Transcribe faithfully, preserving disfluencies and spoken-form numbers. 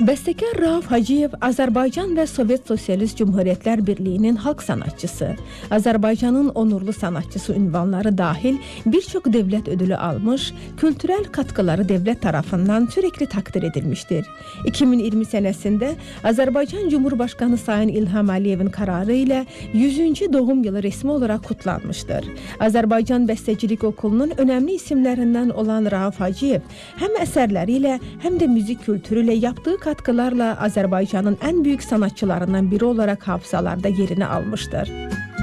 Bəstəkar Rauf Hacıyev Azərbaycan və Sovet Sosialist Cumhuriyyətlər Birliyinin xalq sanatçısı, Azərbaycanın onurlu sanatçısı ünvanları dahil bir çox dövlət ödülü almış, kültürel katkıları dövlət tarafından sürekli takdir edilmişdir. iki min iyirmi sənəsində Azərbaycan Cumhurbaşqanı Sayın İlham Əliyevin kararı ilə yüzüncü doğum yılı resmi olaraq kutlanmışdır. Azərbaycan Bəstəcilik Okulunun önəmli isimlərindən olan Rauf Hacıyev həm əsərləri ilə, həm də müzik kültürü ilə yaptığı katkılarla Azərbaycanın ən böyük sanatçılarından biri olaraq hafızalarda yerini almışdır.